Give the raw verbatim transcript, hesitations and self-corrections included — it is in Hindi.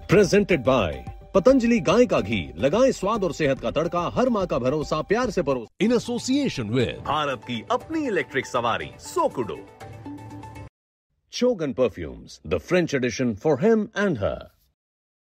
प्रेजेंटेड बाय पतंजलि गाय का घी, लगाएं स्वाद और सेहत का तड़का, हर माँ का भरोसा प्यार से परोस। इन एसोसिएशन विद भारत की अपनी इलेक्ट्रिक सवारी सोकुडो। Chogan Perfumes, the French edition for him and her.